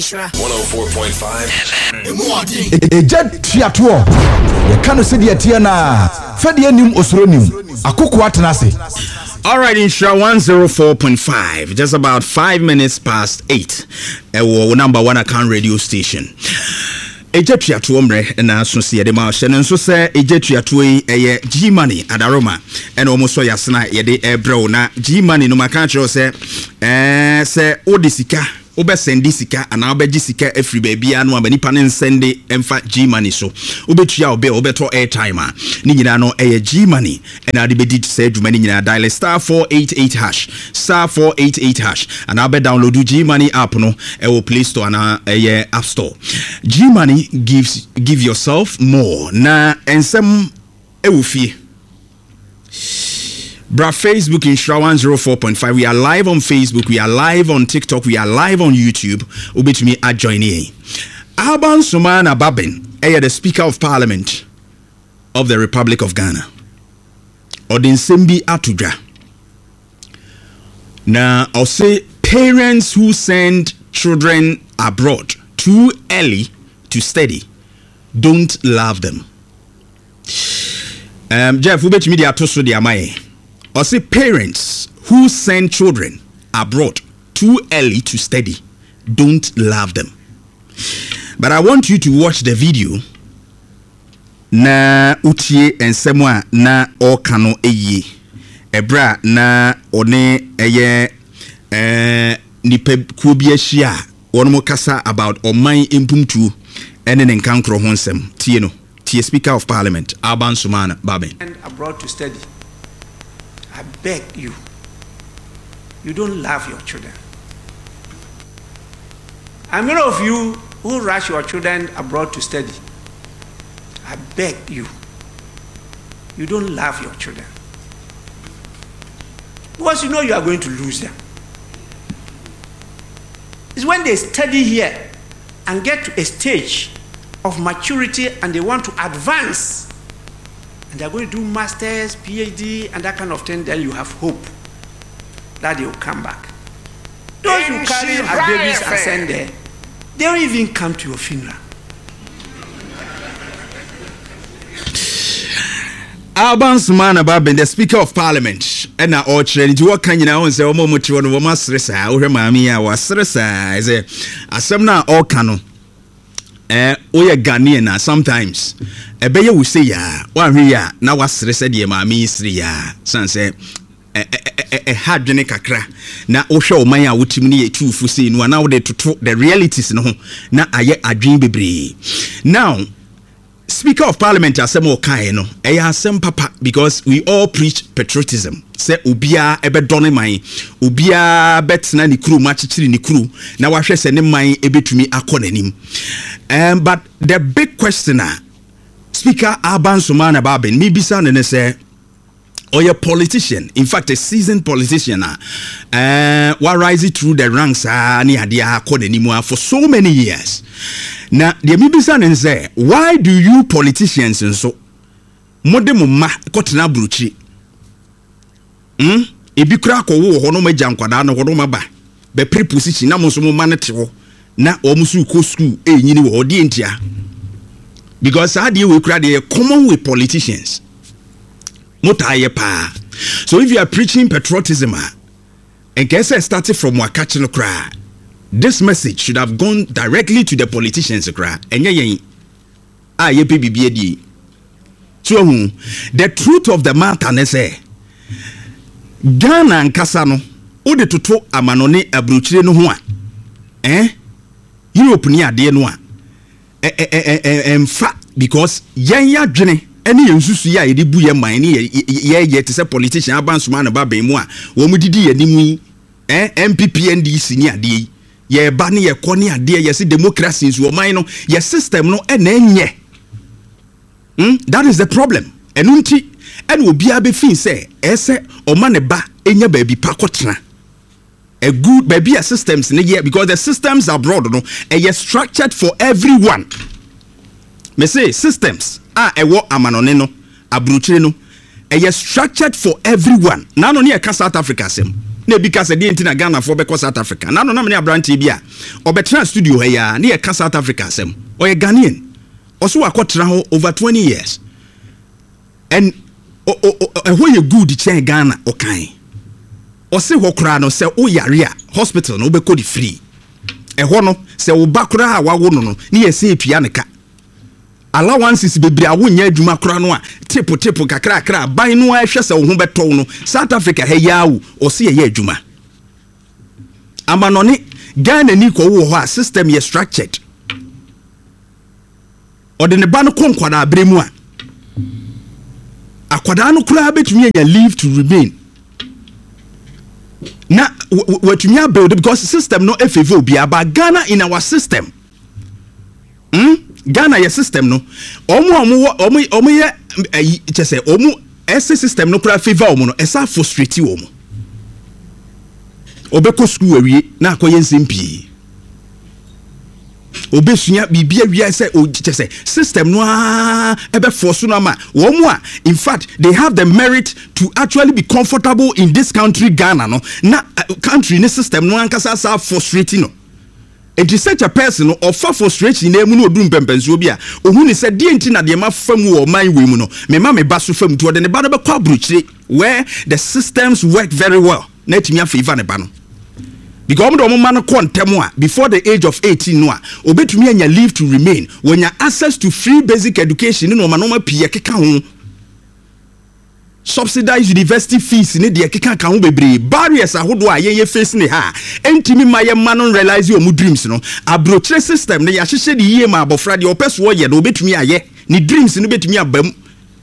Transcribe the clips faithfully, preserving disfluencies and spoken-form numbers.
one oh four point five. Ejet Triato. You can't see the Tiana. Fedianim Osronim. Akoko Atanase. All right, Insha one oh four point five, just about five minutes past eight. Our number one account radio station. Ejetua to omre na so se de ma hye nso se ejetua to eye G money adaroma e na omo so yasna ye de ebrew na G money no maka kire se eh se odisika obe sendi sika ana obeji sika every baby anu abanipa ne sende emfa G money so obetua obe obeto airtime a ni nyina no eye G money na de bedi se adwuma ni nyina dial star four eight eight hash star four eight eight hash ana obe download G money app no e wo Play Store na eye App Store. G money gives give yourself more na ensem e wo fie. Bra Facebook in Shra one oh four point five. We are live on Facebook. We are live on TikTok. We are live on YouTube. Ubit me at join here. Alban Sumana Babin, eh, the Speaker of Parliament of the Republic of Ghana. Odin Sembi Atuja. Now, I'll say parents who send children abroad too early to study don't love them. Um, Jeff, ubet me dia toso dia mai. Or say parents who send children abroad too early to study don't love them. But I want you to watch the video. Na utie ensemwa na okano eye. Ebra na one eye eh nipe kubi ahia wono kasa about oman impumtu ene ne nkankro ho nsem. Tie no. Tie Speaker of Parliament Alban Sumana Babin. And abroad to study. I beg you, you don't love your children. And many of you who rush your children abroad to study, I beg you, you don't love your children. Because you know you are going to lose them. It's when they study here and get to a stage of maturity and they want to advance, and they're going to do masters, PhD, and that kind of thing, then you have hope that they will come back. Those who carry as babies and send there, they don't even come to your funeral. Alban Sumana Babin, the Speaker of Parliament, and now all training to what can you now say, Omo Mutuan, Woma Sresa, or Mamia, was Sresa, is a Asamna or Cano. Eh, we are Ghanaian sometimes. A bayer will say, ya, one here, now was Sresa, dear Mammy, Sria, Sanse. A hard kakra na osho maya wutimni two fusi no now they to the realities no na aye adwin bebre. Now Speaker of Parliament asemo kai no e asem papa, because we all preach patriotism. Say ubia ebe done man ubia betna ni kru machichiri ni kru na wahwe se ne man ebetumi akonanim. Um but the big questioner Speaker Alban Sumana Babin me bisa ne say or a politician, in fact a seasoned politician, uh, what rises through the ranks uh, for so many years. Now the Mibisan and say, why do you politicians and so modem ma kotna bruchi? Hmm? Ebikra ko wo hono ma jankwada no hono ma ba. Be preposition na mo so mo manete ho na o musu ko school e nyini wo odi entia. Because how do we cry they common with politicians? So if you are preaching patriotism and guess I started from Wakachino cry, this message should have gone directly to the politicians cry. And yeah, ah, ye P B B D. So the truth of the matter is say Ghana and Kasano ode toto amanone abruchire no ho a eh Europe ni ade no a eh eh eh emfa because yen ya dwene any yensusu ya yedi bu ye man ni ye ye te se politician Alban Sumana Babin mu a wo mu didi ye nimu eh M P P N D C ni ade ye ba ni ye ko ni ade ye se democracy nsu o man no ye system no e na enye. Hmm, that is the problem. Enunti en obi a be fin say ese o ma ne ba enya ba bi pa kotena a good baby systems ne ye, because the systems abroad no e structured for everyone. Me say systems ah ewo amanone no abruchire no e structured for everyone. Na no ne e ka South Africa sem na bi ka se de nti na Ghana for be ko South Africa na no na me abrante bi a obetra studio ha ya na ye ka South Africa asem oye Ghanaian oso akotra ho over twenty years and ehwo ye good chen Ghana okan ose ho kra no se o yare a hospital no be kodi free ehwo no se wo bakra a wawo no no na ye se epia ne ka allowances bebre a wonya adwuma kra no a tipo tipo kakra kakra ban no a hwɛ se wo ho beto no South Africa ha yawo ose ye adwuma ama no ne Ghana ni ko wo ho a system ye structured ode ne ba no konkwada abremu a akwada no kura betumi anya leave to remain na watumi build because system no efevo obi aba Ghana in our system hmm Ghana your system no omo omo omo omo ye chese omo ese system no kura favor omo no esa frustrate omo obeko school awie na akoye nsempi obesunya bibia wia se o chese system no a ebe force no ma wo mo a in fact they have the merit to actually be comfortable in this country Ghana no na uh, country ne system no ankasa sa frustrating no it is such a person of frustration na emu no odum pempenso bi a ohun ni se die nti na de ma fam wo man we mu no me ma me ba so fam to de ne ba no be kwa bruchire where the systems work very well na timi afeva ne ba no because omo man kontemo a before the age of eighteen no a obetumi anya leave to remain when you access to free basic education no ma no ma pie keka ho subsidized university fees ne de keka ka ho bebre barriers ahodo a ye face ne ha entimi ma ye ma no realize your dreams no abrochre system ne ya hyehye de yie ma abofra de opeso ye de obetumi aye ne dreams no betumi abam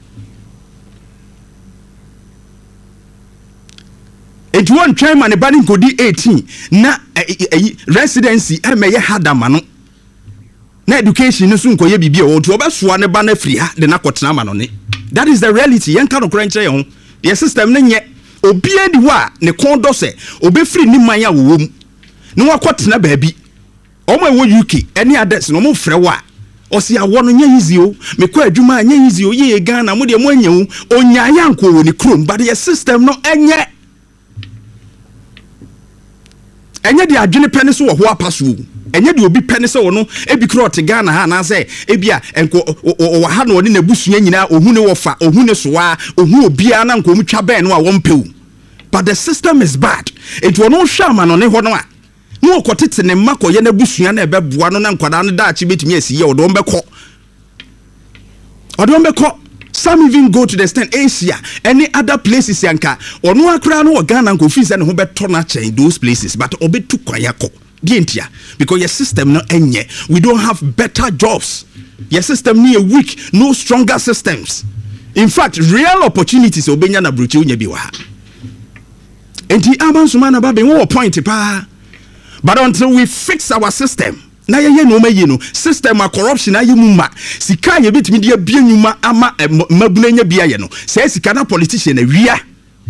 it won train man bani kodi eighteen na residency e meye hadama no na education no so nkoye bibia o to obesoa ne ba na free ha de na kotena ma no ne that is the reality yen ka no kranche ye ho the system ne nye obi adi wa ne kondo se obe free ni man ya wo mu ne wakotena ba bi o ma wo U K any others no mo frɛ wa o si awo no nya easy o me kwa adwuma nya easy o ye Ghana mo de mo anya wo onya ya nko wo ni krom but the system no enye enye de adwene pene so wo ho apaso enye de obi pene se wo no ebi krot Ghana ha na se ebia enko wo ha no ne nabusua nyina ohu ne wo fa ohu ne soa ohu obia na nko mutwa ben no a wo mpew but the system is bad it wo no hwa ma no ne ho no a no okotete ne mako ye nabusua na ebeboa no na nkwada no daachi betumi asiye odo mbekọ odo mbekọ. Some even go to the stand Asia, any other places yanka. Or no akra no Ghana nko fi se ne ho beto na chain those places, but obetu kwayako. Dientia because your system no enye. We don't have better jobs. Your system ni weak, no stronger systems. In fact, real opportunities obenya na bruche unya bi wa. Enti amansuma na ba be wo point pa. But until we fix our system, na ye ye no ma ye no system of corruption ayi mu ma sika ye betimi de abia nyuma ama mabunanya bia ye no say sika na politician na wia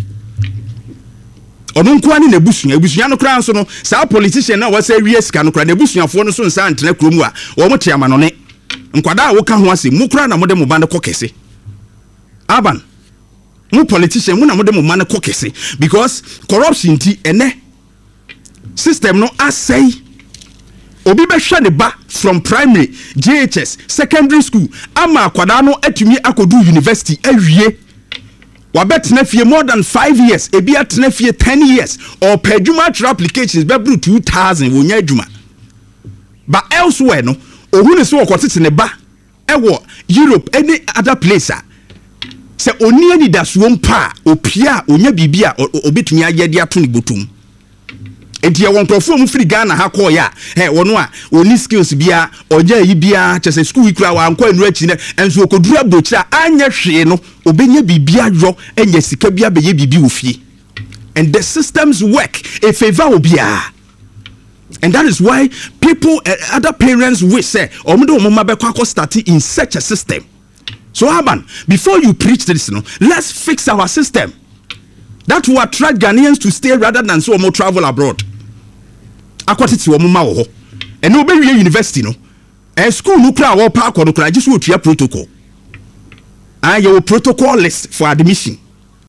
ono nko ani na busunya busunya no kra nso no sa politician na wasa wia sika no kra na busunyafo no so nsa antena kromu a wo mo tiama no ne nkwada a wo ka ho ase mu kra na mo de mo bande kokese aban mu politician mu na mo de mo man kokese because corruption ti ene system no asay obi be hwe ne ba from primary J H S secondary school ama akwada no atumi akodu university awie wabetena fie more than five years ebi atena fie ten years or per juma tra applications be bru two thousand wonya adwuma but elsewhere no ohu ne so okotete ne ba ewo Europe any other place a se oni ani daso mpa opia onya bibia obetumi ayede ato ne botum enti ya wonkrofo mu free Ghana ha ko ya he wono a oni skills bia oja yi bia chese school ikura wa anko anu achi ne enso okodura brochira anya hwe no obenya bibia yo enya sika bia be ye bibi ofie and the systems work a favor obia and that is why people uh, other parents wish say omodo omoma be kwa start in such a system. So Aban, before you preach this, no, let's fix our system. That will attract Ghanaians to stay rather than so more travel abroad. Akwatiti wo mama wo. And no be university no. And school no kra wo park no kra just wo tua protocol. And your protocol list for admission.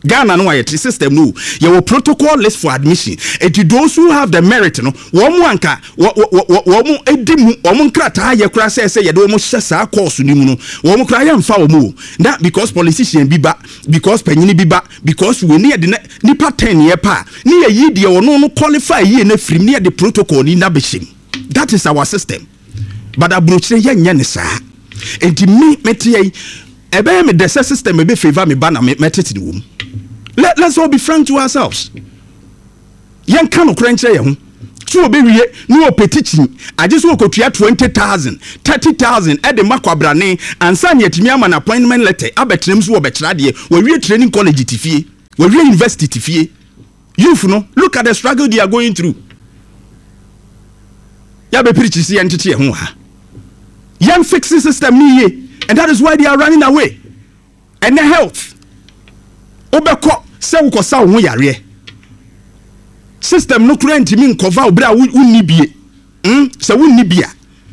Ghana no ayɛ system no yɛwɔ protocol list for admission and to those who have the merit no wɔn mu anka wɔn mu edi mu wɔn mu nkrataa yɛ kora sɛ sɛ yɛde wɔn hyɛ saa course ni mu no wɔn mu kora yɛ mfa wɔn mu na because politician bi ba because panyini bi ba because we ne yɛde nipa ten yɛ pa ne yɛ yi deɛ wɔn no qualify yie na firim ne yɛde protocol ni na bɛhyɛm. That is our system. But aburukyire yɛ nyɛ ne saa enti me mete yɛ ebe me the system ebe favor me ba na me tete ne wom. Let, let's all be frank to ourselves. Yen kan okran kire ye ho. So obe wiye no opetichi. Age so okotua twenty thousand, thirty thousand e de makwabrane ansa ne yetimi ama na appointment letter abetrem so obekira de. We wie training college tifie. We wie university tifie. Youth no, look at the struggle they are going through. Ya be preach si yen tete ye ho ha. Yen fix the system ni ye, and that is why they are running away. And the health. Obeko se wo kosa wo yare system no kura ntimi nkova obra wonni bie mm se wonni bia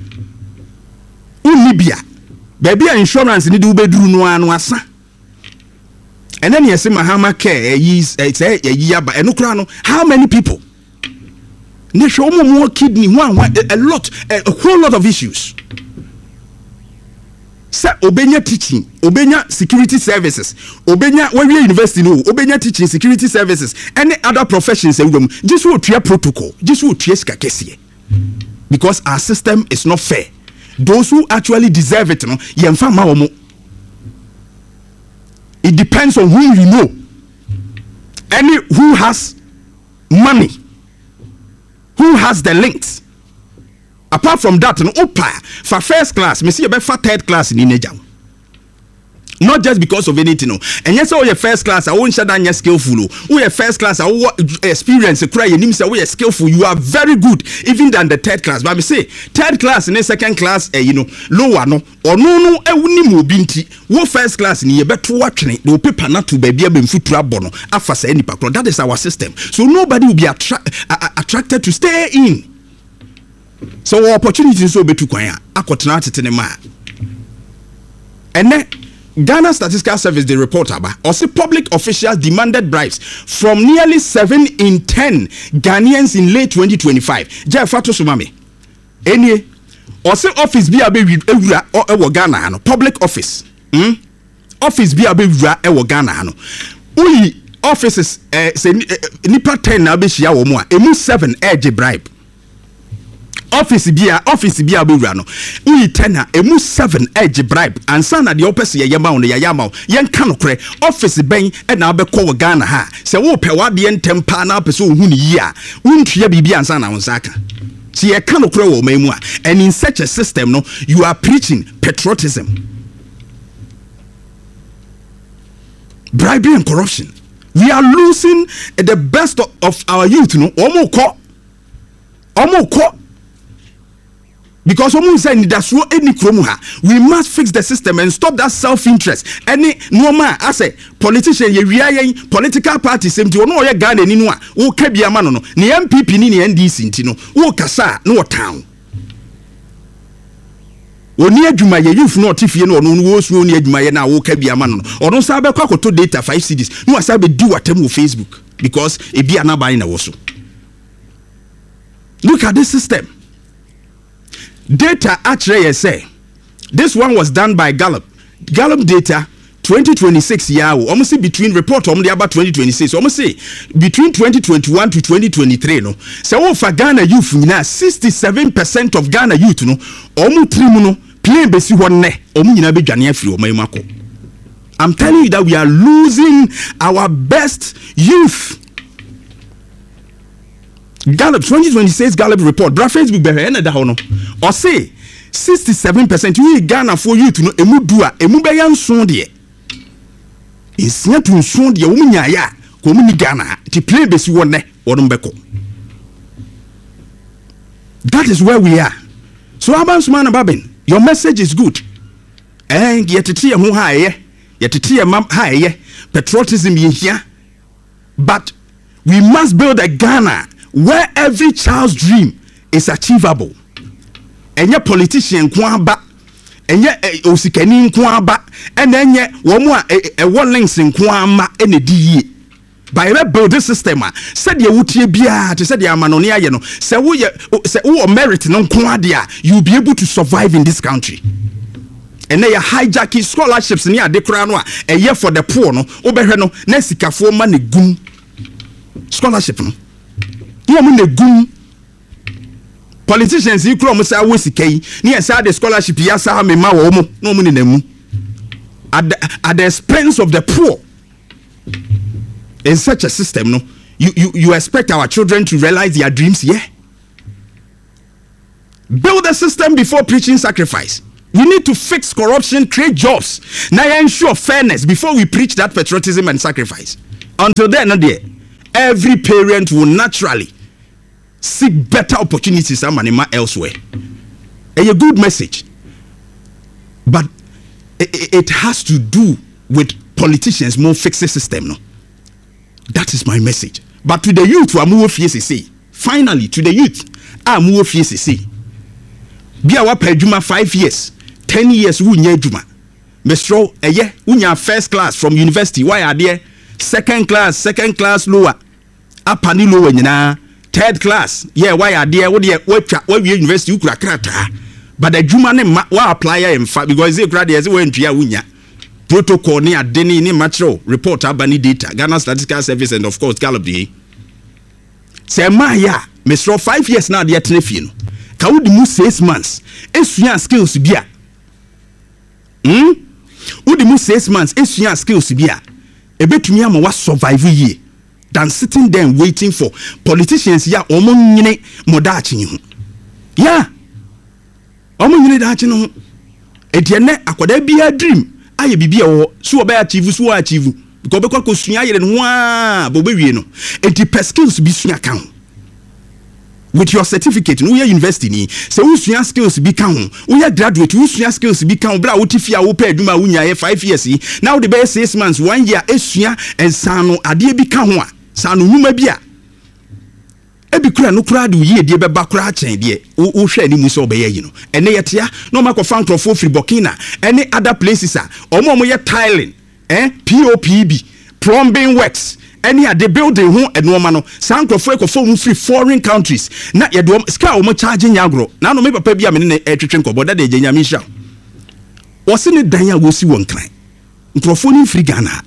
wonni bia baby insurance ni de ubeduru no anu asa ene ne yesi mahama care yi say yi aba eno kura no how many people ne show mo mo kidney one a lot a, a whole lot of issues. Sa obenya teaching, obenya security services, obenya we university no, obenya teaching security services, any other professions em just wo tria protocol, just wo tria sika kese. Because our system is not fair. Those who actually deserve it no, yemfa ma wo mo. It depends on who you know. Any who has money, who has the links. Apart from that, no opa for first class, me see about for third class in Nigeria. Not just because of anything, no. And yes, all your first class, I won't shut down your skillful. We are first class, I will experience a cry. You say we are skillful. You are very good, even than the third class. But me say third class and then second class, eh, you know, lower no or no no. I wouldn't move binti. What first class in you better watching it. No paper not to baby and foot bono. After say any background, that is our system. So nobody will be attra- uh, attracted to stay in. So opportunities so betu kwanya akotena tetene ma ene Ghana Statistical Service the report aba or say public officials demanded bribes from nearly seven in ten Ghanaians in late twenty twenty-five. Jeff Fato Sumame eni or say office bi abe ewura e Ghana no public office hmm office bi abe ewura e Ghana no uyi offices eh say nipa ten na be hia wo mo a emu seven edge bribe. Office bia office bia bewura no uyi ten emu seven edge bribe ansa na de opese ye yema no ye yama yen ka no kre office ben e na abekọ wo Ghana ha se wo pe wade ntempa na apese ohun yi a untua bibia ansa na wonsaka se ye ka no kre wo memu a and in such a system no you are preaching patriotism, bribery and corruption. We are losing the best of our youth no omo ko omo ko because we say any we must fix the system and stop that self-interest. Any normal, I say politician, ye political party, same to no Ghana ni no, o kebia mano no, ni M P P ni ni N D C no, o kasa no town. Oni adwuma ye youth no tifie no no wo so oni adwuma ye na wo kebia mano no. Ono sa be kwa koto data five cedis. No asa be di watem wo Facebook because e bia na ban na wo so. Look at this system. Data actually say this one was done by Gallup. Gallup data twenty twenty-six year almost between report on the about twenty twenty-six almost say between twenty twenty-one to twenty twenty-three no. So for Ghana youth now sixty-seven percent of Ghana youth no omu trimu no play besi one ne omu nyina be dwane afiri o mayimako. I'm telling you that we are losing our best youth. Gallup twenty twenty-six Gallup report bra Facebook be he na da ho no or say sixty-seven percent we Ghana for youth no emu du a emu be ya nson de esia tu nson de wo nya ya ko mu ni Ghana ti play besi won ne won be ko. That is where we are. So Abansman Babin, your message is good and yetete ho ha ye yetete mam ha ye patriotism ye here, but we must build a Ghana where every child's dream is achievable. And your politician kwamba enye osikani nko aba ena enye wo mu a ewo links nko ama ena di yie by a build system a said ye wutie bia to said ye amanone aye no se wo ye se wo merit no nko ade a you be able to survive in this country. And they hijacking scholarships near the crown a year for the poor no obehwe no na sikafo ma ne gum scholarship no you am ne gum politicians you krom say wo sikai near say the scholarship ya sa me ma wo mo no mo ne namu at the, at the expense of the poor. In such a system no you you you expect our children to realize their dreams? Yeah, build a system before preaching sacrifice. We need to fix corruption, create jobs. Now ensure fairness before we preach that patriotism and sacrifice. Until then, no dear, every parent will naturally seek better opportunities elsewhere. A good message, but it, it has to do with politicians more fix the system. No, that is my message. But to the youth, we move say. Finally, to the youth, I move say. Be our pejuma five years. ten years wunya juma mestro eye wunya first class from university why are there second class second class lower upper ni lower nyina third class yeah why are there wo de watwa we university ukura krata but the juma ne wa apply am fa because they grad yes we ntua wunya protocol ni adeni ni matro report abani data Ghana Statistical Service and of course Gallup dey say ma ya mestro five years now dey tenefie no ka wo di mu six months esua skills bia Hmm? Udi mu six months esua skills bia ebetumi ama wa survive ye than sitting there waiting for politicians ya omo nyine modachi hu ya omo nyine dachi no ede ne akoda bia dream aye bibia wo so oba achieve so achieve because be kwa sua yere no a bo be wie no enti per skills bi sua kan with your certificate no your university ni say we sua skills bi kan ho we graduate we sua skills bi kan bra wo tifia wo pa aduma wo nya five years yi now the be six months one year esua ensano ade bi kan ho a sano nyuma bi a ebi kura no kura de yi de be ba kura chen de wo hwe ni mu so be yi no ene yetia no ma ko fan crofo free Burkina any other places a omo omo ye tiling eh P O P B plumbing works any at the building who and woman no sanko for ko free foreign countries na ye do ska o mo charge nyagro na no me papa bia me ne etwetwe nkobo da de genya mi hwa wo se ne dan a wo si won kran nkrofo ni free Ghana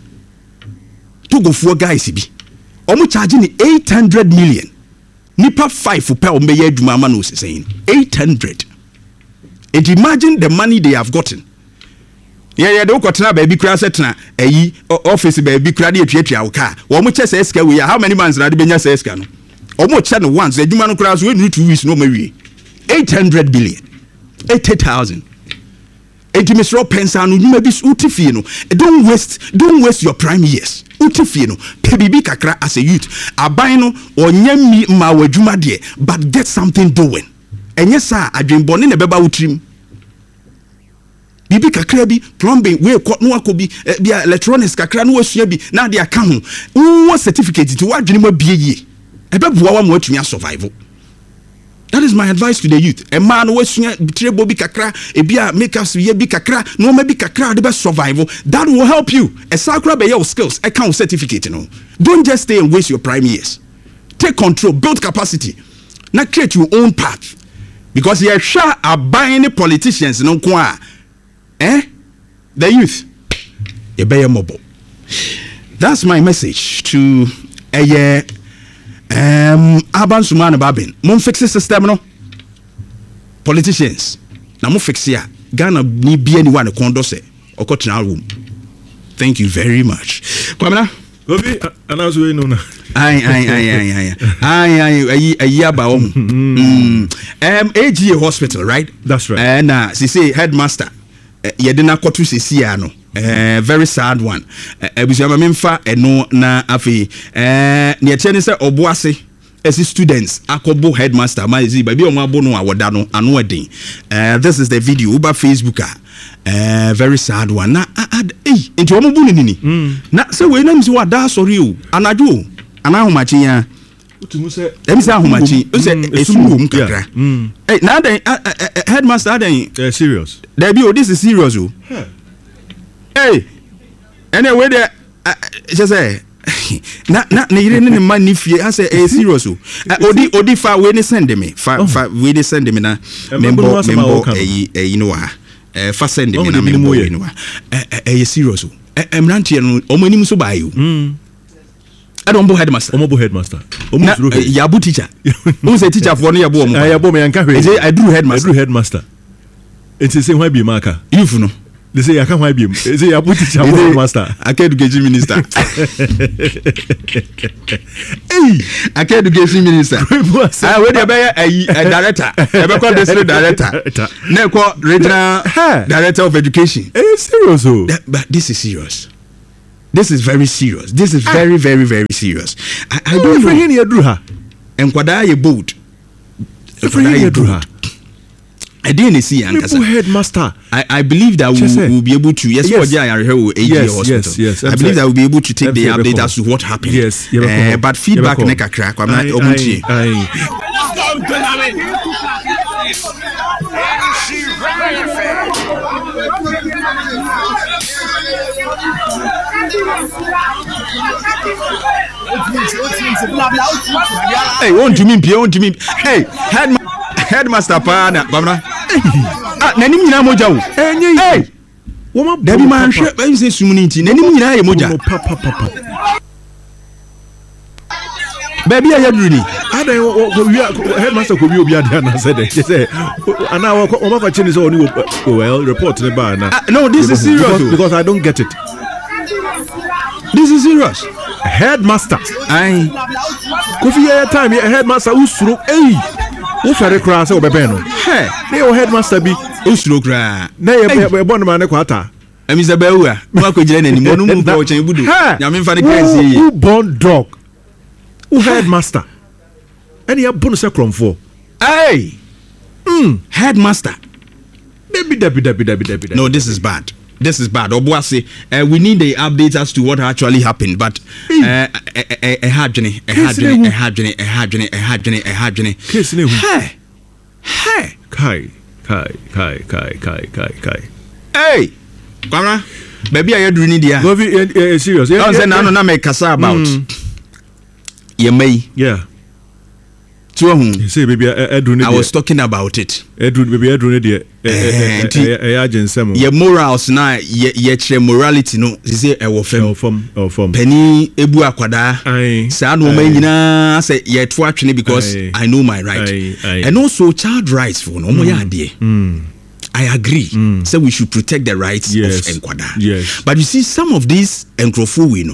to go for guys bi o mo charge ni eight hundred million nipa five per o me ye aduma ma no saying eight hundred. And imagine the money they have gotten. Yeah, yeah, don't kotena baby kura setna eyi office baby kura de atwatwa wo ka wo mo che say eska we how many months na de benya say eska no o mo che no once adwuma no kura so we need two weeks no ma wie eight hundred billion eighty thousand enti misro pensa no nyuma bi utifie no don't waste don't waste your prime years utifie no pe bibi kakra as a youth aban no onyam mi ma wadwuma de but get something doing enye sa adwenbone ne beba utrim bibi kakra bi plumbing we no akobi bi electronics kakra no wasua bi na de aka ho wo certificate ti wadwene ma bie yie ebeboa wa mo atumi survive. That is my advice to the youth. A man wasua trebo bi kakra e bia makeups ye bi kakra no ma bi kakra de be survive. That will help you. A sakra be your skills e kan certificate no. Don't just stay and waste your prime years. Take control, build capacity. Now create your own path. Because you sure are buying the politicians no kwa. Eh? The youth. You bear mobile. That's my message to a year. Um, Aban Sumana Babin. Mon fix the system no. Politicians. Na mo fix ya. Ghana ni be anyone a condo say. Or continue room. Thank you very much. Kwamina. Obi, announce we no na. Aye, aye, aye, aye, aye. Aye, aye, a year ba om. Um, A G A hospital, right? That's right. And uh, she say headmaster. Yedina kotu sisi ano. Uh, very sad one. Ebusama uh, memfa eno na afi. Eh, uh, ne tiene se oboase as students akobo headmaster ma ezi ba bi o ma bo no awoda no ano eden. Eh, this is the video over Facebook. Uh, very sad one. Na ad eh enti o mo bu ni ni. Na se we na msi wada sorry o. Anajo ana homachi ya. utumu say em say ahomachi o say esum wom kakra eh na den headmaster den eh serious there be oh this is serious oh hey anyway there just say na na ne yire ne ma ni fie I say eh serious oh odi odi fa we ni send me fa fa we ni send me na member member eh eh you know ah eh fa send me na member you know eh eh serious oh eh mrantie no omanim so ba yo I don't bo headmaster. Omo bo headmaster. Omo through yabu teacher. Who say teacher for no yabu omo. I yabu me anka hwe. Say I drew headmaster. I drew headmaster. It say why be marker. If no. They say I can't why be. They say yabu teacher for headmaster. Aka education minister. Hey, aka education minister. Ah we dey be a director. E be call district director. Na call regional director of education. Eh serious oh. But this is serious. This is very serious. This is very, very, very serious. I, I don't know. Here drew her. And kwada ye bold. Kwada ye drew her. I didn't see Ankasa. Headmaster. I, I believe that we will we'll be able to. Yes, yes. Yes, hospital. Yes, yes. I believe that we'll be able to take the update as to what happened. Yes. Uh, but feedback neka crack. I'm not omuchi. Hey, won't you mean? Won't you mean? Hey, head headmaster pana, bamna. Ah, nanim nyina moja wo. Hey, woma dabi man hwe, ba say sumuniti. Nanim nyina ye moja. Papa papa. Baby ayadru ni. Ada wo headmaster ko bi obi ada na said they say ana wo ma fa chini so oni well report ne ba na. No, this is serious because, because I don't get it. This is serious. Headmaster. Aye. Kofi ya time ya headmaster usuro eh. Wo fere kra se obebe no. Hey, na o headmaster bi usuro kra. Na ye be bon ma ne kwata. Emi se ba wu a. Mo akogire na ni mo no mu ko chan budu. Ya me fa ne crazy ye. Who born dog? Who headmaster? Any ya bon se kromfo. Hey. Mm, headmaster. Debi debi debi debi debi. No, this is bad. This is bad. Obuasi, uh, we need the updates as to what actually happened. But a hadjene, a hadjene, a hadjene, a hadjene, a hadjene, a hadjene. Hey, hey, kai, kai, kai, kai, kai, kai, kai. Hey, Kwamra, baby, I do need ya. Go be serious. Don't say no, no, make kasa about. You may, yeah. You say, baby, I was talking about it. Edwin, baby, Edwin, dear. Your morals now, yet your morality, no, say, I will fail from or from Penny Ebu Aquada. I sad woman, I say, yet watching it because I know my right. And also, child rights for no more idea. I agree. So we should protect the rights of Enquada. Yes. But you see, some of these Encrofu, we know.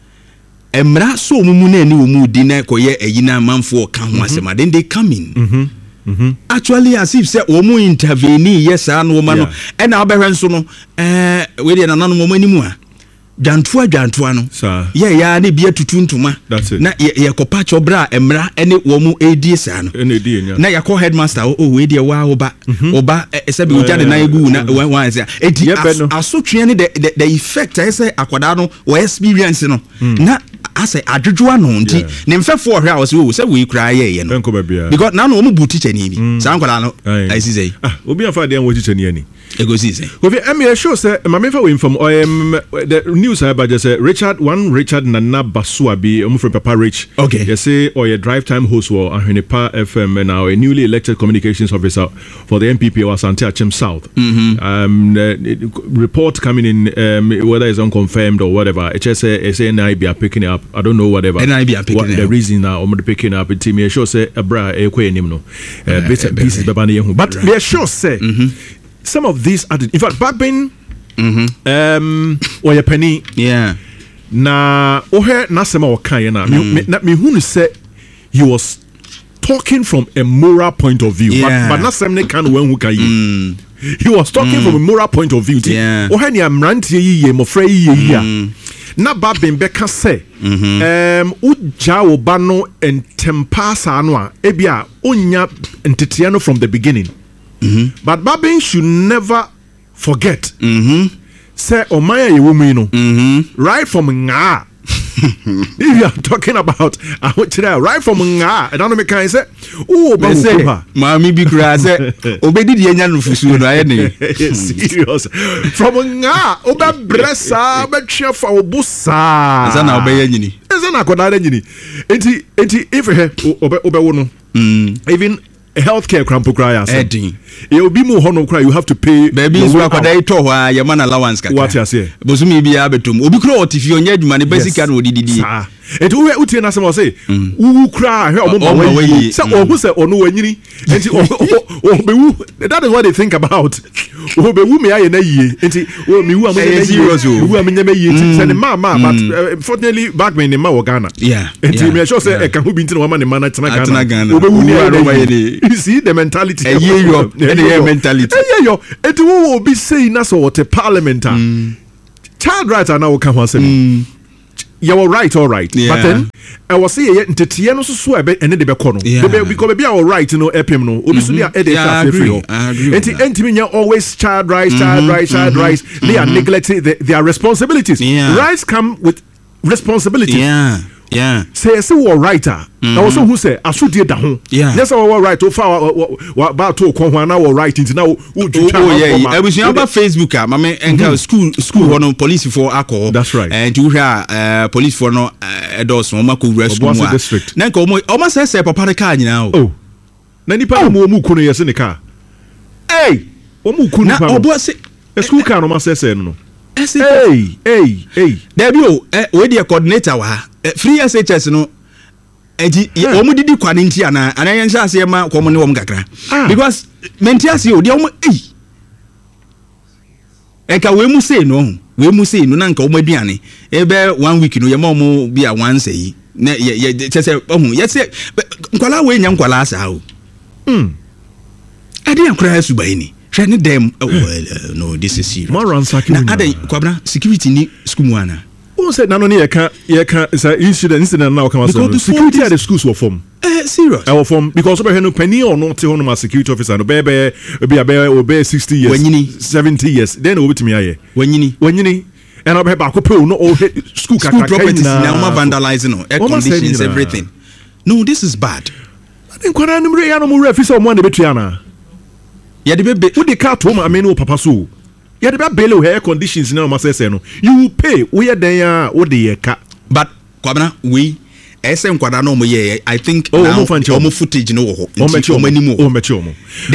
Emra so mumune ni umu dine koye eyina manfo ka ho asema then they come in mhm mhm actually as if say omu intervene yes an woman no e na obehwe nso no eh we dey na nanu mo manimu a dwanto adwanto no ye ya na bia tutu ntoma na ye kopa chobra emra ene wo mu edi sa no na ya call headmaster oh we dey wa oba oba se be ojade na egu na wan say edi asotwe ne the the effect I say akwada no wo experience no na ase adwodwa no nti ne mfefo hwe a wo se say we kra ye ye no because na no mu bu teacher ni bi sa nkwada no I see say ah obi afa de an wo teacher ni ani ego see say obi em show say ma me fa we inform the news about just say Richard one Richard Nana Basuabi um from Papa Rich. Okay. You say or your drive time host for Ahwenepa F M and now a newly elected communications officer for the M P P or Asante Achim South. Mm-hmm. Um uh, report coming in um, whether it's unconfirmed or whatever. It just say S N I B are picking up. I don't know whatever. N I B are picking what, up. The reason now I'm picking up it me sure say abra e kwe nim no. Uh, bits and pieces bebani yehu. But me sure say mm-hmm. some of these are in fact Babin mm-hmm. um or your penny yeah na ohe nasema wakan na me me hunu say he was talking from a moral point of view yeah. but but nasem ne kan wan hu kan yi he was talking mm. from a moral point of view yeah. ohe ni amrantie yi ye mofra yi ye yi na Babin beka say um uja wo ba no entempa sa no a ebia onya entetea no from the beginning. Mm-hmm. But Babin should never forget. Mm-hmm. Say Omaya Yewumi no. Mm-hmm. Right from nga If you are talking about uh, right from nga, I don't know me can say, oh, but say, Mammy be grass, obey the Indian Fusu, serious. From nga, Oba Bressa, but chef for Bussa. As an obey any. As an accord, enti, enti, if you obe even healthcare crampo cry Eddie. You'll be more honor cry, you have to pay. Baby, is what I told her, your man allowance. What you say? Bosumi be abetum. Obicro, if you're net money, basically, what did he? And who are Utina say, who cry, away, some who say, or no, when you that is what they think about. Oh, but who may I in a year? And who am I zero? Who am I in a year? Send mamma, but unfortunately, back when in Mawagana. Yeah, and he sure say, I can be to a woman in Manatana. You see the mentality. A year of mentality. Yo, it will be saying us what a parliament. Child rights are now come on. You were right, all right. Yeah. But then I was saying, Tetiano swear and then the Becono. Because be all right, you know, Epim no. Obviously, I agree. I agree. And Antimina always child rights, child rights, child rights. They are neglecting their responsibilities. Rights come with responsibilities. Yeah. Yeah. Say, say, war writer. I also who say, I should do that. Yeah. Yes, I will write to far about to Kwan now writing now. Oh, yeah. I was about Facebook. I mean, and school, school, one police for alcohol. That's right. And you hear police for no adults from Maku rescue district. Nanko, almost says a papa car now. Oh, Nanny Pamu Mukuni is in the car. Hey, Omukuna, oh, boss, a school car, no, must say no. Hey, hey, hey. There you go. Where the coordinator free S H S no. Edi omo didi kwaninti ana ana yensa ase ma komo ne wom kakra. Because mentiasi o de omo eh. Eka we mu say no. We mu say no na nka omo aduane. Ebe one week no ye ma omo bia once yi. Na ye ye chese ohun ye se nkwala we nya nkwala asa o. Mm. Ade akra asu bai ni. Hwe dem no this is serious. More ransack. Na ade kwabra security ni school mu ana. Who said nano ni yeka yeka is an incident incident now come out. Security at the schools were from. Eh serious. I were from because we no penny or not te hono security officer no be be be be sixty years. seventy years. Then obi timi aye. Wanyini. Wanyini. And I be back up no all school school properties now vandalizing no air conditions everything. No, this is bad. I think kwara numre ya no mo refi so mo na betua na. Ya de be wo de car to ma me no papa so. Ya de be bail air conditions na ma say no. You will pay we den ya wo de ye ka. But kwabna we ese nkwada no mo ye I think oh, now omo footage no ho. Omo animu. Omo omo.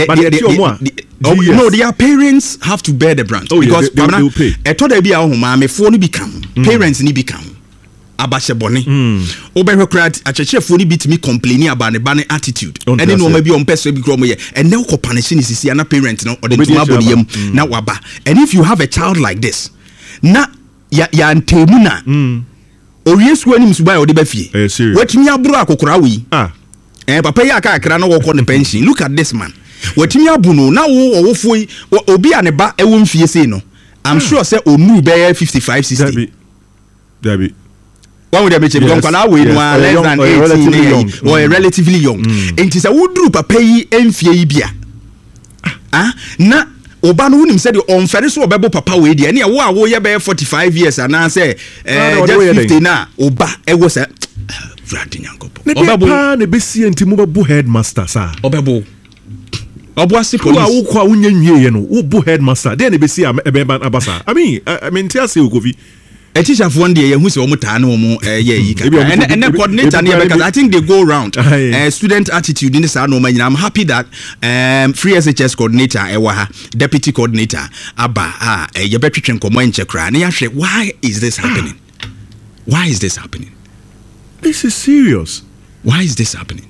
But no, their parents have to bear the brunt oh, because yeah, they, they, they e to da bia ho ma me fo no become mm. parents ni become abashe bone obehwe krat achechefo ni bitimi complaining about the bane attitude ene no ma bi on person bi kro mo ye ene ko punish ni sisi na parent no or the tuma bodiyam na waba. And if you have a child like this na ya ya ntemu na oriesu anim suba ya ode ba fie watimi aburo akokora wi ah eh papa ya aka akra na wo ko ne pension. Look at this man watimi abuno na wo owofo obi ane ba ewo mfie sei no I'm sure say onu be fifty-five sixty Dabi one would have been because now we know less than eighteen or relatively young. And it's a wood group a pay and fia. Ah, na Obano wouldn't say on Ferris or Babo Papa Wadi, and yeah, wow, we are forty-five years and I say, just fifty now, Oba, it was a Radin Uncle. Obabo, the busy and Timubu headmaster, sir. Obabo. Obwasi police. Who are Unyan, who bo headmaster, then the busy Abasa. I mean, I mean, Tiasi Ugovi. A teacher for one day who's a mutano and and the coordinator because I think they go around uh, student attitude in the Sano man. I'm happy that um free S H S coordinator Ewaha deputy coordinator Abba ah you better train komo enche kra na yahwe why is this happening? Why is this happening? This is serious. Why is this happening?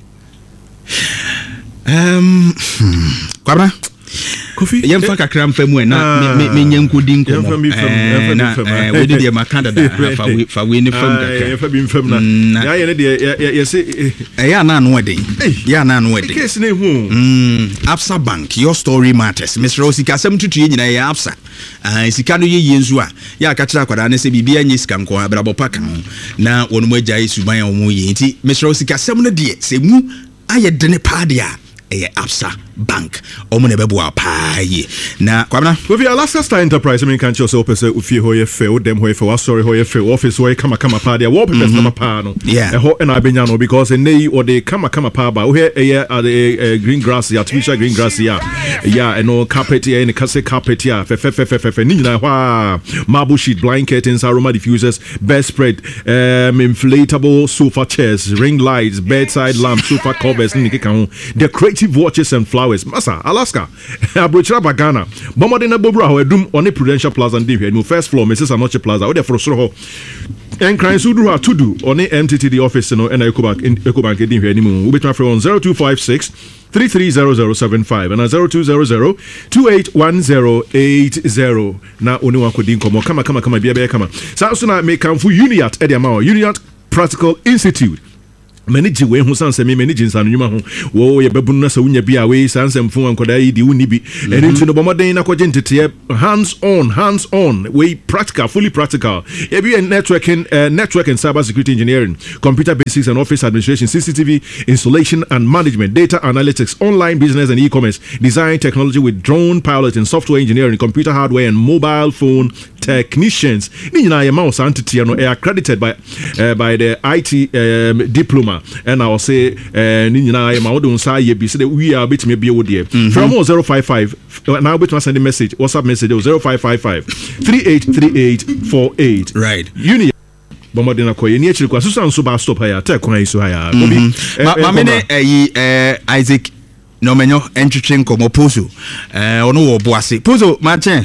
Um Kwabra Kofi yemfa kakra mpemu na me nyankodi nkomo eh na we dey dey makanda da fa we fa we ne fam kakra yemfa bi mfam na ya ye ne dey ye se eh ya na no eden ya na no eden case ne hu mm Absa Bank your story matters Mister Osika asem tutu ye nyina ye Absa ah sika no ye yenzu a ya ka kira kwada na se bibia nye sika nko abrabo paka na wonu magya esuban a wo ye nti Mister Osika asem no de se mu aye dene pa de a ɛyɛ Absa Bank ɔmo na bɛboa paa yi na kwamna with your Alaska Star Enterprise I mean can't yourself say ufie ho ye fe o dem ho ye fe wa sorry ho ye fe office ho ye kama kama pa there wall papers kama pa no yeah ɛhɔ ɛna abenya no because nei or the kama kama pa ba wo here ɛyɛ the green grass ya artificial green grass ya ya ɛno carpet ya ne kase carpet ya fe fe fe fe fe ni nyina hɔ marble sheet blind curtains aroma diffusers bed spread um, inflatable sofa chairs ring lights bedside lamp sofa covers ni keka ho decorative watches and flowers masa Alaska abrochira bagana bomode na bobru ho adum on Prudential Plaza and here no first floor Missus Anoche Plaza wo de for soro ho enkran so duru atudu on M T T D office no na Ecobank Ecobank edin here ni mu wo betwa on zero two five six three three zero zero seven five and zero two zero zero two eight one zero eight zero na oni wa kodi nkomo kama kama kama bia bia kama sa so na make am fu Uniat e de ma Uniat Practical Institute manage we hu sanse me manage nsanu nyuma ho wo ye babunu na sa wunya bia we sanse mfu ankoda yi di wuni bi eni ntu no bomoden na kwaje ntete hands on hands on we practical fully practical e bi networking uh, network and cyber security engineering computer basics and office administration C C T V installation and management data analytics online business and e-commerce design technology with drone pilot and software engineering computer hardware and mobile phone technicians ni nyina ye ma o santete no accredited by uh, by the I T um, diploma and I'll say uh ni nyina ye ma wo don sa ye bi say we are bit me be wo de from zero five five now bit me send a message WhatsApp message zero five five five three eight three eight four eight right uni bomode na koye ni achiri kwa susan so ba stop ya ta kwan iso ya obi ma me ne eyi eh Isaac no menyo entwetwe nkomo poso eh ono wo boase poso ma chen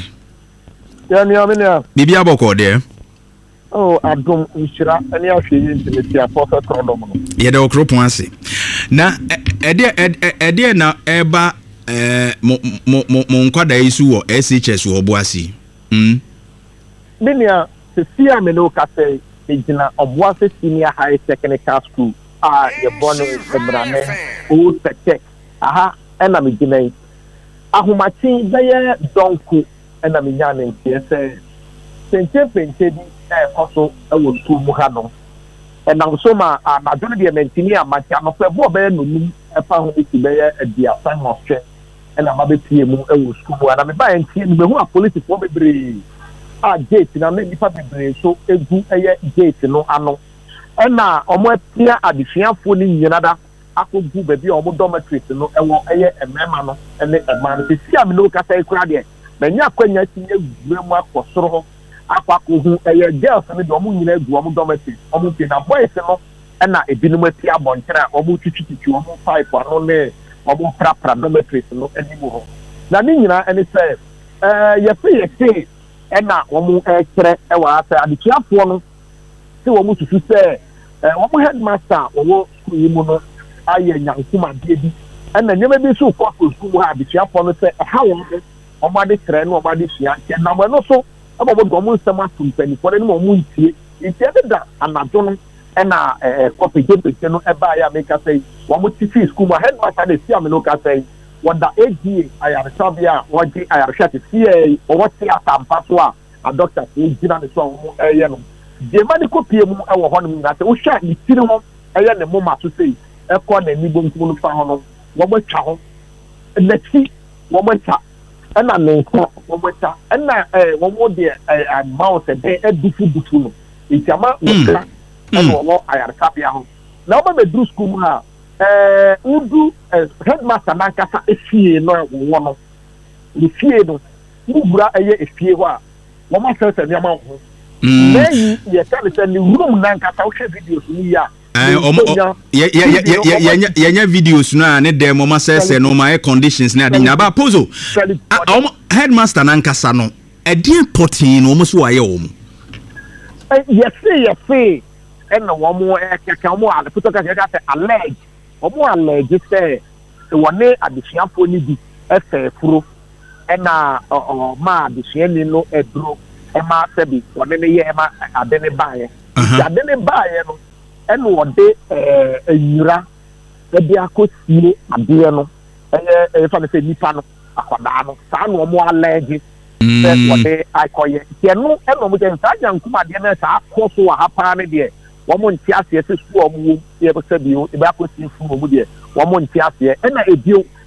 ya ni amenia bibi aboko de oh adom nshira ani ahwe yi ntimeti afofa krodom no ye de okropon ase na ede ede na eba eh mo mo mo nkwada isu wo S H S wo boase mm binia se sia me no kase ejina oboase senior high technical school ah ye bono ebrane o tech aha ena me gina ahomachi beye donku ena me nyane ntiese senche penche di eh koso ewo tu mu ha no ena so ma anadwo de mentini amacha no fe bo be no num efa ho ti be dia san hoswe ena ma be pie mu ewo school ana me ba entie ni be hu a police fo bebre a gate na me nipa bebre so egu eye gate no ano ena omo apia adefiafo ni nyinada akogu be bi omo dormitories no ewo eye emema no ene ema no si am no kasa ikura de menya kwanya ti egure mu akosoro ho akwa ko hu eye girls ne do omo nyina egu omo dormitories omo pe na boys no ena ebinum apia bonchera omo twitwitwi omo pipe ano ne omo prapra dormitories no eni mu ho na ni nyina ene se eh ye fe ye se ena omo ekere e wa asa adekiafo no se omo tutu se eh omo headmaster owo school yi mu no aye nyankuma de bi ena nyema bi so ko school ha adekiafo no se ha wo omo ade kere no omo ade hia ke na mo no so aba bo omo nsema tumpani for ni mo mu ntie ntie da anadwo no ena eh kopege pege no e ba ya make say omo tv school ma headmaster de sia me no ka say wanda A G ayarsabia wodi ayarshat sie o woti atampa so a doctor e gina ne so omo eye no de mani kopie mu e wo ho no na say wo hwa ni tiri ho eye ne mo ma so say e ko na ni bonkum no fa ho no wo mo twa ho na ti wo mo twa ena ne ko wo mo twa ena eh wo mo de amount de edufu butu no itiama wo ka e wo ayarsabia ho na wo be dru school mu ha eh udu headmaster na kasa efie no wo no ni fie no ubura eye efie ho a wo ma se se nyama ho nei ye ka le se ni room na kasa wo hwe videos ni ya eh omo ye ye ye ye ye nya videos no a ne dem mo ma se se no ma air conditions na de nya ba pozo omo headmaster na kasa no e de important no mo so wa ye wo mo eh ye se ye se en no mo e kaka mo ale puto ka ka se allege omo allege se wone adefiafo ni bi efe furo ena o ma adefia ni no edro e ma se bi wone ne ye ma ade ne baaye ade ne baaye no ena wode eh enyura e bi akosie ade no eh e fa ne se nipa no akwada no sa no omo allege se wode akoye ye no ena mo je nsa jankuma ade na sa akoso wa hapa ne de womo ntiase se su omo ye be se bi e ba akosie fu omo de womo ntiase e na ebio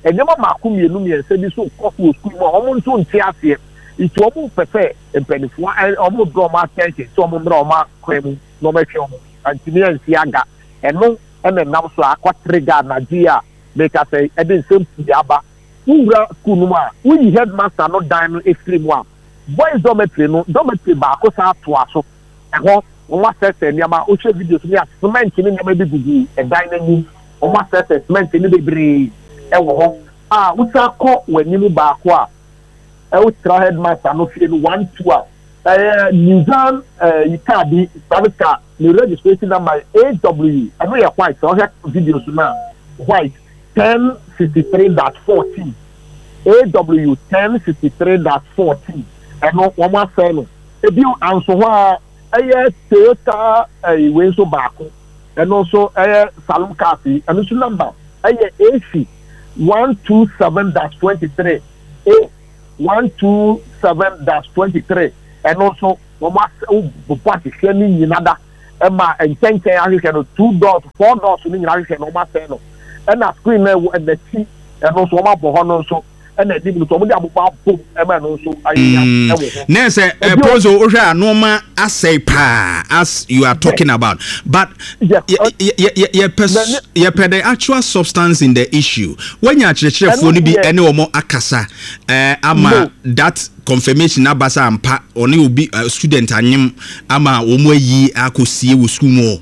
ɛnyɛma maako mmienu mmiɛnsa bi so kɔfo school mu a ɔmo nso nte aseɛ nti ɔmo pɛpɛ mpanyinfoɔ ɔmo dɔ ɔmo attention sɛ ɔmo mmerɛ ɔmo akwan mu na ɔmo ahwɛ ɔmo antini ansi aga ɛno ɛna nam so akɔtere ga anagye a meka sɛ ɛde nsɛm pii aba wura school no mu a woyi headmaster no dan no efiri mu a boys dormitory no dormitory baako saa toa so ɛhɔ wɔn asɛsɛ nneɛma wohwɛ video so ne a cement ne nneɛma bi gugu ɛdan n'anim wɔn asɛsɛ cement ne bebree ɛwɔ hɔ a wosa kɔ w'anim baako a ɛwɔ tra headmaster no fie no one two a ɛyɛ nizam ɛɛ yikaadi sanita ne registration number A W ɛno yɛ white sɛ ɔhwɛ video so na white ten sixty three dot fourteen A W ten sixty three dot fourteen ɛno wɔn asɛn no ebi anso hɔ a ɛyɛ Toyota ɛɛ wei nso baako ɛno nso ɛyɛ salon cars yi ɛno nso number ɛyɛ A C one two seven dash twenty three A one two seven dash twenty three ɛno nso wɔn asɛn bɔbɔ ahyehyɛ ne nyina da ɛma nkyɛnkyɛn ahyehyɛ no two doors four doors ne nyina ahyehyɛ no wɔn asɛn no ɛna screen na ɛwɔ ɛnɛti ɛno nso wɔn abɔ hɔ no nso. And I didn't come down boom, Emma, so I Nese, Pozo, Usha, Noma, I say, pa, as you are talking about. But your the actual substance in the issue, when you're actually going be any more akasa, ama that confirmation, Abasa and pa, only will be a student and him, ama, Omo ye, I could see with school more.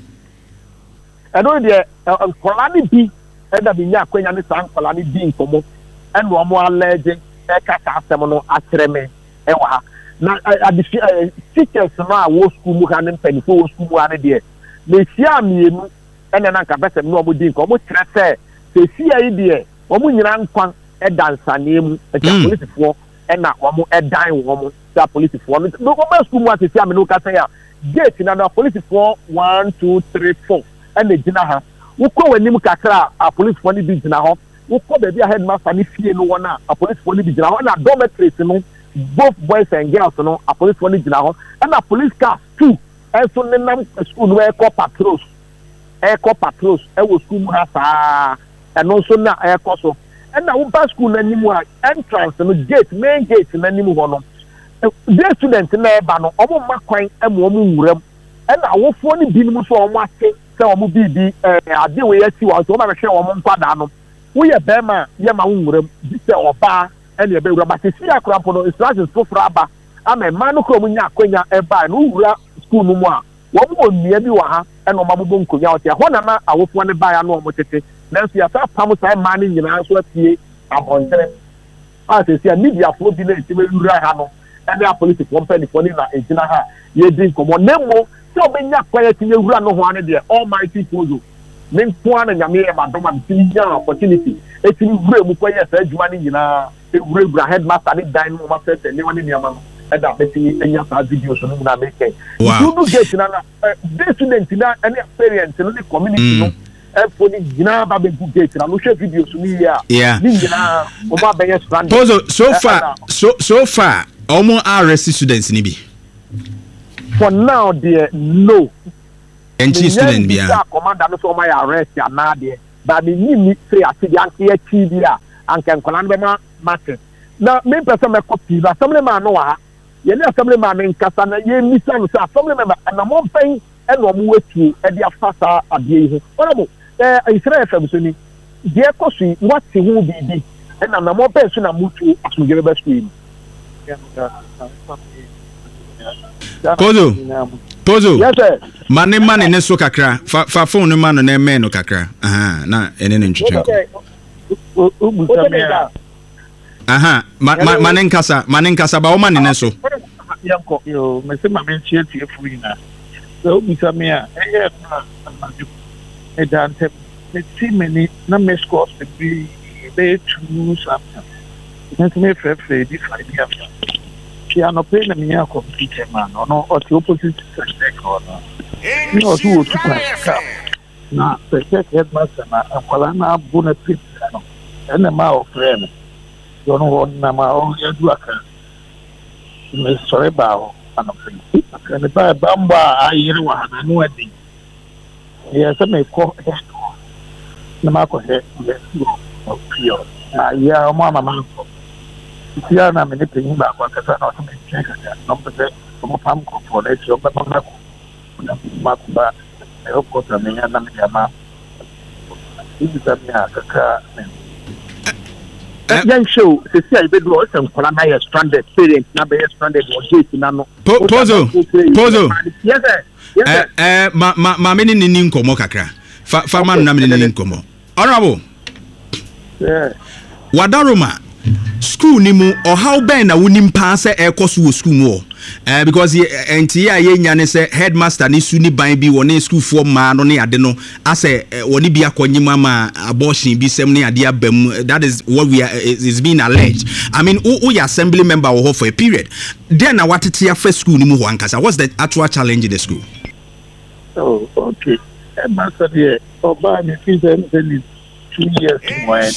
I know the Kolani B, and I've been Yaquin and the San Kolani B in Como. And one more legend, a catamon, a treme, ewa. Now, I defeat teachers now, war school, Muhanan Penny, school, one idea. They see me, and then I can better know what you come with. Say, see idea, one more young quan, a dancer name, a police for, and now one more a dying woman, that police for. No more school was to see me look at say, get in another police for one, two, three, four, and the dinner. Who call when you kakra, a police for the dinner. We call baby a headmaster ni fie no one a police for ni bi jina ho na dormitories no both boys and girls no a police for ni jina ho and a police car two and so ne nam school no e call patrols e call patrols e wo school mu ha saa and also na e call so and na wo ba school na nimu a entrance no gate main gate na nimu ho no the student na e ba no omo ma kwan e mo omo nwuram and na wo fo ni bi nimu so omo ase se omo bi bi eh ade we yasi wa so omo ba hwe omo nkwada no we are Bema, Yama Umurum, Vista or Bar, and your baby, but see a crampo, instructions for Fraba. I'm a man who come in Yaquina and by Nura school no more. One more near you are, and on Mabun Kuya, Honama, I was one to buy a normal city. Nancy, I thought Pamusa money in answer to you. I'm on them. As I see a media for delay to Rano, and their political company for Nina in Jinaha. You didn't come on Nemo, so many quiet in your run of one of the almighty Pozo. Men point and Yamia Madame Pia opportunity. It's in real Mukoya said money in a real headmaster dine master and anyone in Yaman and that making any videos on that making. You do get another students in any experience in the community. And for the Ginaba Gate, and I'm not sure videos to me. Yeah. So so far, so so far, almost arrested students in Ibi. For now, dear, no. And she student be a commander no so my arrest ya na de but me ni say ati de anke achi bia anke nkolan be ma market na me person me copy na assembly man no ha ye ni assembly man nkasa na ye mi say no assembly man na mo pen e no mo wetu e de afasa ade yi ho orabo eh Israel F M so ni de ekosu wati hu bibi e na na mo pen so na mutu asugere be screen Pozo Pozo yes sir mane mane ne so kakra fa fa phone no mano na me no kakra aha na ene ne ntwetwe aha mane nkasa mane nkasa ba o mane ne so yanko yo me se ma me nchie tie furi na so bisa me a eh na e dante me ti many na me scores be be two something na me fe fe di five years piano play na me ya computer man no o ti opposite sex or no no so to ka na secret headmaster na akwala na bona trip no ene ma o friend yo no na ma o ya du aka me sorry ba o ana friend aka ne ba bamba ayire wa na no adi ya se me ko na ma ko he yes o pio Ah, yeah, mama, man. Yeah, I'm in the thing back. What I not to check it. Not to say, I'm a farm for that. You're not going to Makuba. I hope what I mean, I'm not Yama. This is a Miaka. Young show, the C I B was some Colonel stranded parents, not be stranded or Jason. Pozo, Pozo. Yes, sir. Eh, eh, ma, ma, ma, many in Komo Kakra. Farman Namin in Komo. Honorable. Yeah. Wadaroma. School nimu or how ben na wunim pass e kosu school mo eh because entia ye nyane se headmaster ni suni ban bi woni school for ma no ne ade no ase woni bi akonyima ma abortion bi sem ne ade abam. That is what we are is being alleged. I mean who you assembly member wo for a period then na watete afa school nimu ho ankasa. What's the actual challenge in the school? Oh, okay. Headmaster there oba me feel say two years when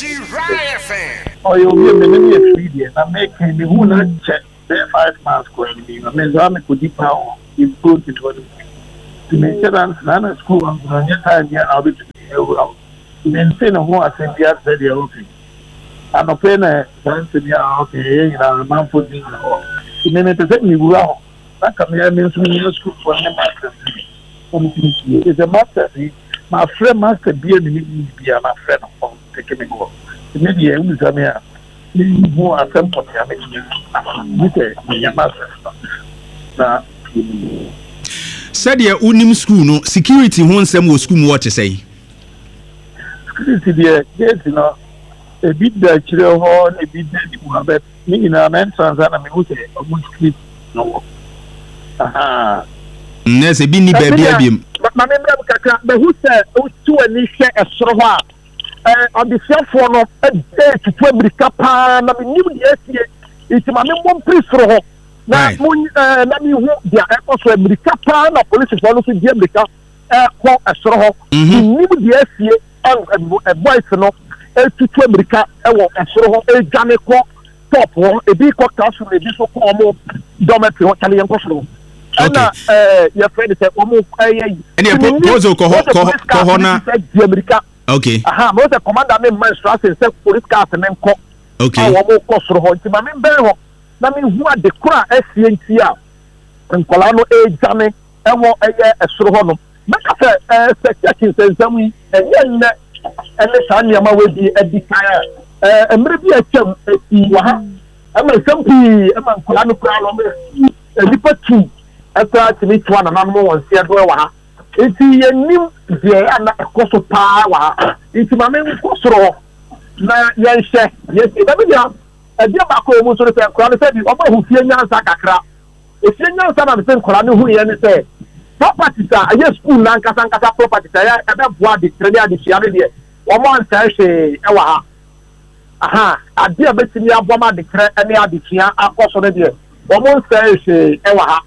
oh you be me me three years I make me who not check the five months going be I mean so me could deep power improve it what to me say that na school and na time here I'll be to me say no who assembly said they okay and open na say they okay you know man for me me me say me go out that come here means me school for me master it's a master my friend master be a me be my friend from take me go maybe you use me who are some for me with a master na said ya unim school no security ho nsem wo school mo what say security there yes no a bit da chire ho a bit da di mo abet ni na men transana me wo say almost clip no aha nese bi ni baby abiem ma me mbra kakra be hu se o tu ani hwe esoro ho a eh odisiafo no e tutu amerika pa na me nim de asie iti ma me mbom prisro ho na mun na mi hu dia e ko so amerika pa na police fo no so dia amerika e ko esoro ho nim de asie e boys no e tutu amerika e wo esoro ho e jane ko top ho e bi ko kaso e bi so ko mo dormitory ho chale yen ko so ana eh your friend say omo eh any proposal ko ko ko na America okay aha mo say commander me man stress say police car men ko okay omo ko soro ho nti ma me be ho na me hu ade kura asie nti a nkola no e jame e wo eye esoro ho no make say eh security sensam yi enye nne ene sa niama we di edikaya eh emre bi atwam eti wa ha emre sampi emma nkola no kura no me edipa tu ata timi twa na nanu won se do wa ha enti yenim de ana ekoso pa wa ha enti ma me nkosoro na yenhye yesi da bia edia ba ko mu so re pe kora se bi oba hu fie nyansa kakra e fie nyansa na se nkora ne hu ye ne se property sa aye school na nkasa nkasa property sa ya e be boa de trade ade fia ne de o mo ansa hwe e wa ha aha ade a betimi aboa ma de kre ene ade fia akoso ne de o mo ansa hwe e wa ha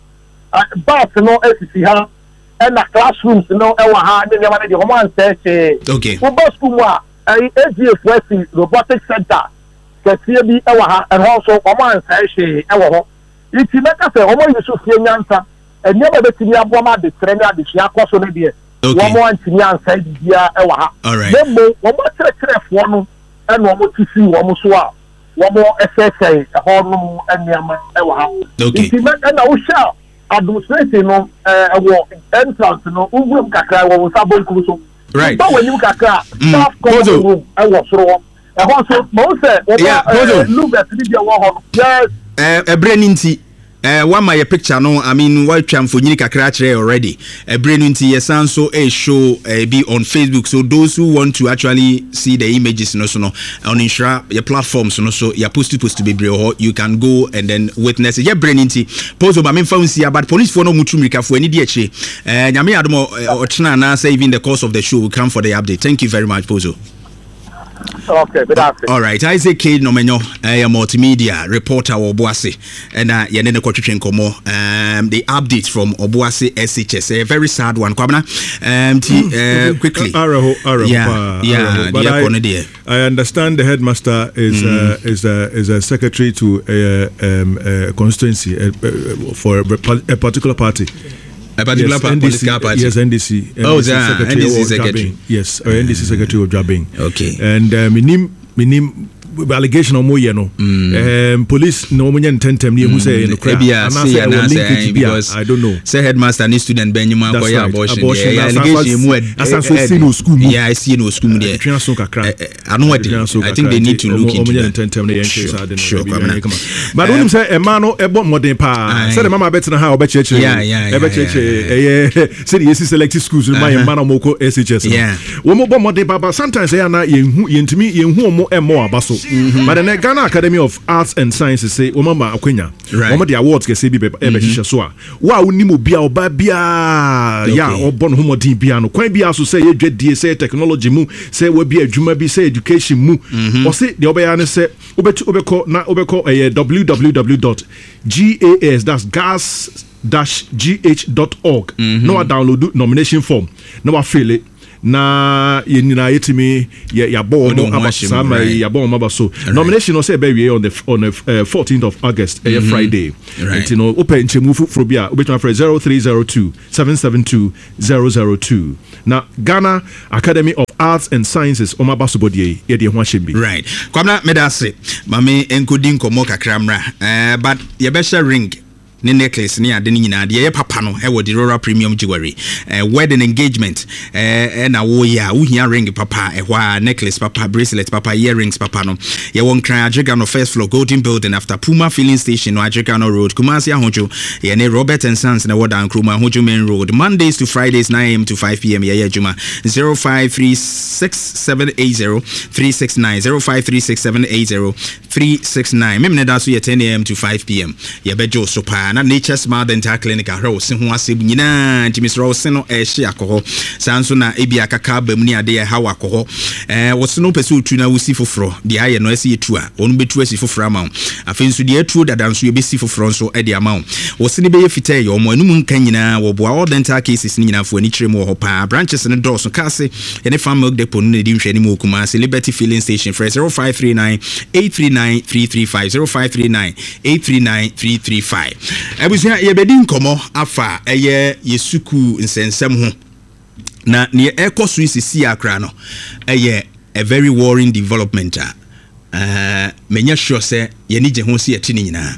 bath no esisi ha and the classrooms no e wa ha de ma de homo anse che okay wo ba school mu a A G F West robotic center kesi bi e wa ha and also homo anse che e wo ho iti meka se homo yusu fie nyansa enya ba betimi aboa ma de trend ade fia koso ne de wo mo antimi anse bia e wa ha dembo wo mo tre tre fo no e no mo tisi wo mo so a wo mo ss ho no eniama e wa ha iti meka na wo sha administration no eh wo entrance no ugum kakra wo sabon kuso right but when you kakra staff common room I was so e ho so mo se wo look at the wo ho yes eh ebreninti eh one my picture no I mean what tram for nyini kakra kire already ebreninti yesan so a show uh, be on Facebook, so those who want to actually see the images no so no on Insura your platforms no so you post post to be breo you can go and then witness it. Yeah breninti post ba me fa unsi about police for no mutu mirika for any di eche eh nyame adomo ochina na say even the course of the show will come for the update. Thank you very much Pozo. Okay, but that's it. All right, Isaac K Nomenyo, a multimedia reporter Obuasi, and uh, Yanene Kochichen Komo. Um, the update from Obuasi S H S, a very sad one. Kwabna, um, t- uh, quickly. Araho, Araho, yeah, yeah. But I, I understand the headmaster is mm. uh, is a is a secretary to a, um, a constituency uh, for a, a particular party. A particular yes, N D C, political party. Yes, N D C. N D C oh, yeah, secretary N D C of secretary. Yes, or N D C secretary of Jabing. Okay. And uh, minim minim allegation of moye no um police no mo nya ntɛntɛm ne ehu sɛ no cry and I say because I don't know say headmaster ni student ben nyuma ko ya abortion yeah allegation mu asanso see no school mu yeah I see no school mu there twa so kakra anu what I think they need to look into that ntɛntɛm ne yɛn case ade no but when him say e ma no e bo modern pa say the mama betina ha obɛkyerɛkyerɛ yeah yeah e bɛkyerɛkyerɛ eh say the yesi selective schools ma yɛn ma no mo ko S H S yeah wo mo bo modern pa but sometimes say na yɛn hu yɛntumi yɛn hu mo e mo aba so but the Ghana Academy of Arts and Sciences say wo mama akwanya wo mo the awards ke say bi e bɛhyehyɛ so a wo a woni mo bia oba bia ya obon ho modern bia no kwan bia so say yɛdwadie say technology mu say we bi adwuma bi say education mu o say the obeya ne say obetu obekɔ na obekɔ eh, w w w dot gas that's gas dash g h dot org no wa download nomination form no wa fill it na yenina yetimi ya bo no abasa ma ya bo ma baso nomination no say be we on the on the uh, fourteenth of August uh, mm-hmm. Friday right. You know open chemu fro bia obetuma for zero three zero two seven seven two zero zero two na Ghana Academy of Arts and Sciences o ma baso bodie ye de ho ahembi right kwamna medase mame enkodi nkomo kakramra eh but ye be share ring ne necklace ne ade ne nyina de ye papa no e wo the Royal Premium Jewelry eh wedding engagement eh na wo ya wo hia ring papa e hwa necklace papa bracelet papa earrings papa no ye won kran Ajega no first floor Golden Building after Puma filling station no Ajega no road Kumasi Ahojo ye ne Robert and Sons na Wodan Kruma Ahojo main road Mondays to Fridays nine a m to five p m ye ye juma zero five three six seven eight zero three six nine zero five three six seven eight zero three six nine memne da so ye ten a m to five p m ye bejo so pa na Nature Smart Dental Clinic ahro se ho asem nyina ntimisro se no e hye akoho sanso na ebi akaka bam ni ade e hawa akoho eh wo se no pese otu na wosi foforo de aye no ase etu a onu betu asi foforo ama afenso de etu dada nso ye besi foforo nso e de ama wo se ne be ye fita ye omo anu mu nka nyina wo boa all dental cases ni nyina fo ani kire mu ho pa branches ne dose ka se ye ne farm milk depot ne di nhwe ni mu okuma se Liberty filling station for zero five three nine eight three nine three three five zero five three nine eight three nine three three five. Ebusia ye bedi nkomo afa eye yesuku nsensem ho na ne ekoso isisi akra no eye a very worrying development a uh, menya sure say ye ni je ho se yeti ni nyina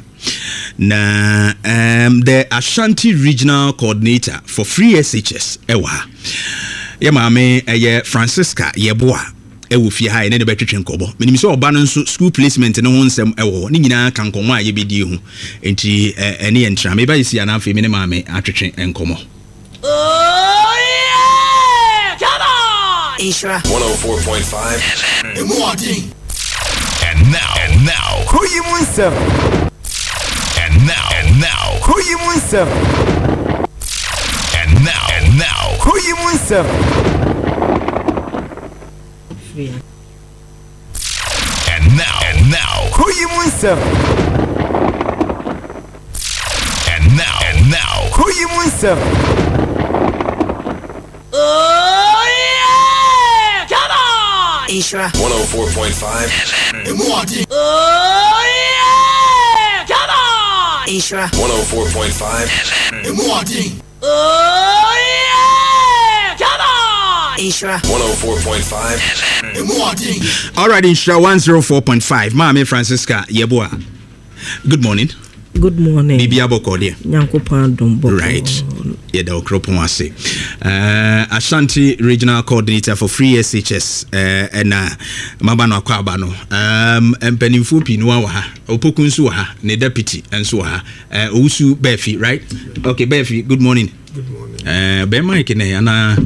na um, the Ashanti Regional Coordinator for Free S H S ewa ye maame eye Francisca Yeboa ewo fie ha ene de betwetwe nkobo menim so oba no nso school placement no ho nsem ewo ni nyina kan konwa ye bedi hu enti ene ye ntra me ba yesi ana afi me ne maame atwetwe nkomo oh yeah come on Isra one oh four point five and now and now who you munsem and now and now who you munsem and now and now who you munsem and now and now who you munsem and now and now who you munsem oh yeah come on Isra one oh four point five oh yeah come on Isra one oh four point five oh yeah come on Isra one oh four point five all right Isra one oh four point five Mami Francisca Yeboa good morning good morning bibi aboko de Nyankopon dombo right yeda okropon ase uh Ashanti Regional Coordinator for Free S H S uh ena maba no akwa aba no um empanimfu pinu wa ha opokun su ha ne deputy enso ha uh owusu Befi right okay Befi good morning good morning eh be Mike ne ana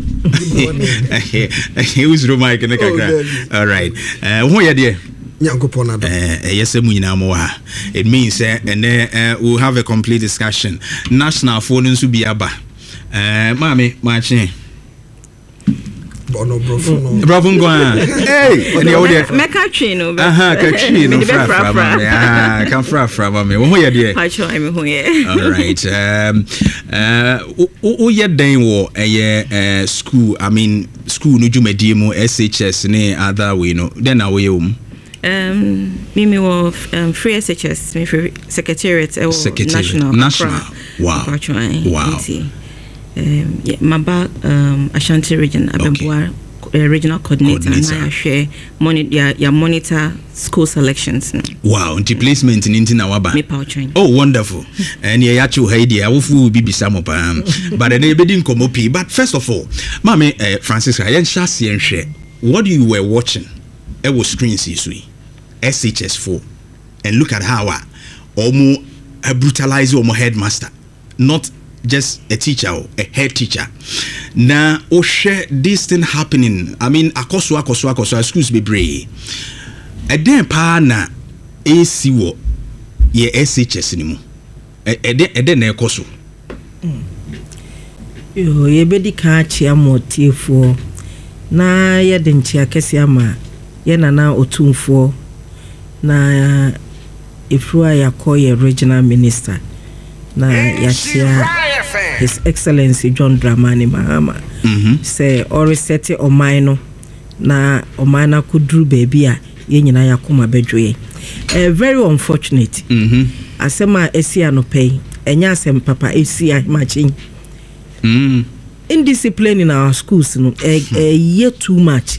he was ro Mike ne kakra all right eh ho ye de Nyankopon ado eh yesem nyina mo ha it means eh and uh, we'll have a complete discussion national phone nso bi aba eh mami machi bono brofuno brofun hey any ode meka twi no be aha ka twi no fra fra mami ah kan fra fra mami wo ho ye de ha cho me ho ye all right um uh o ye den wo eh school I mean school no dwumadi mu S H S ne other way no then na wo ye um Um, Mimi of um, Free S H S, me free Secretariat, uh, Secretariat. National, National. Accra, Wow. Accra, Wow. um, yeah, Maba um, Ashanti region, Abemboa uh, regional coordinator, coordinator. And I share monitor yeah, yeah, monitor school selections. No? Wow, into placement in into our me pouching. Oh, wonderful. And yeah, actually, hey, I will fool be some of them, but they didn't come up. But first of all, Mammy uh, Francis, I share and share. What you were watching, it was screen C S H S four, and look at how I almost brutalize your headmaster, not just a teacher or a head teacher. Now, oh, share this thing happening. I mean, akoso akoso akoso excuse me, brave. A den pa na A C wo ye S H S ni mu. E den e den na ekoso. Yo ye bedi ka chia motifo na ye den chia kesi ama ye nana otumfo na ifua yakoye regional minister na yachia His Excellency John Dramani Mahama. Mm-hmm. Say or resete omaino na omana kudru baby a ye nyina yakoma bedwe. Eh very unfortunate. Mhm. Asema esi anopai enya asem papa esi machin. Mhm. Indiscipline in our schools no eh, eh, year too much.